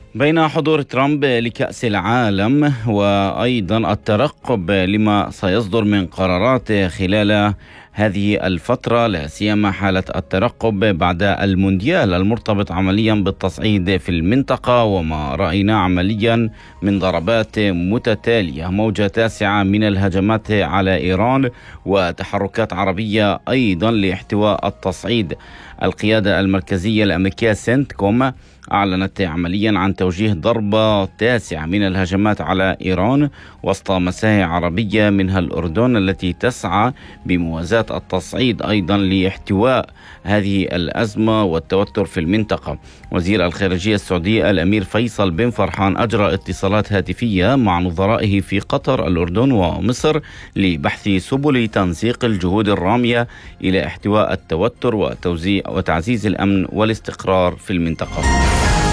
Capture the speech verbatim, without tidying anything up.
بين حضور ترامب لكأس العالم وأيضا الترقب لما سيصدر من قرارات خلال هذه الفترة، لا سيما حالة الترقب بعد المونديال المرتبط عمليا بالتصعيد في المنطقة، وما رأينا عمليا من ضربات متتالية، موجة تاسعة من الهجمات على إيران وتحركات عربية أيضا لاحتواء التصعيد. القيادة المركزية الأمريكية سنتكوم أعلنت عمليا عن توجيه ضربة تاسعة من الهجمات على إيران وسط مساعي عربية منها الأردن التي تسعى بموازاة التصعيد أيضا لاحتواء هذه الأزمة والتوتر في المنطقة. وزير الخارجية السعودي الأمير فيصل بن فرحان أجرى اتصالات هاتفية مع نظرائه في قطر، الأردن ومصر لبحث سبل تنسيق الجهود الرامية إلى احتواء التوتر وتوزيع وتعزيز الأمن والاستقرار في المنطقة.